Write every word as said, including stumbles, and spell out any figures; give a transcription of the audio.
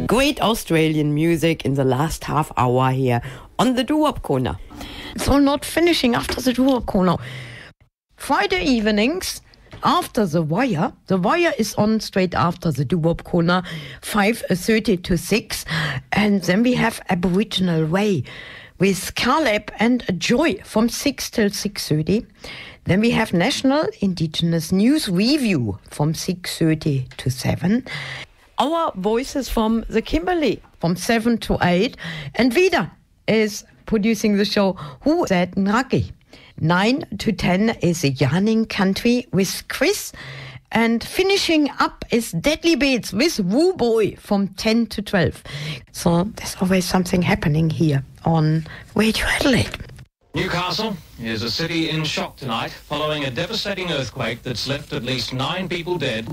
Great Australian music in the last half hour here on the Doo-Wop Corner. So not finishing after the Doo-Wop Corner. Friday evenings after The Wire. The Wire is on straight after the Doo-Wop Corner, five thirty to six. And then we have Aboriginal Way with Caleb and Joy from six till six thirty. Then we have National Indigenous News Review from six thirty to seven. Our Voices from the Kimberley from seven to eight. And Vida is producing the show Who Said Nraki. nine to ten is Yarning Country with Chris. And finishing up is Deadly Beats with Woo Boy from ten to twelve. So there's always something happening here on Radio Adelaide. Newcastle is a city in shock tonight following a devastating earthquake that's left at least nine people dead.